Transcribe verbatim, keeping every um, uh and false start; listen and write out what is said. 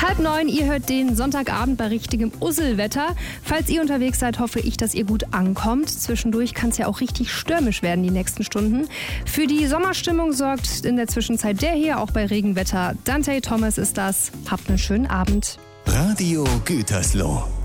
Halb neun, ihr hört den Sonntagabend bei richtigem Usselwetter. Falls ihr unterwegs seid, hoffe ich, dass ihr gut ankommt. Zwischendurch kann es ja auch richtig stürmisch werden die nächsten Stunden. Für die Sommerstimmung sorgt in der Zwischenzeit der hier, auch bei Regenwetter. Dante Thomas ist das. Habt einen schönen Abend. Radio Gütersloh.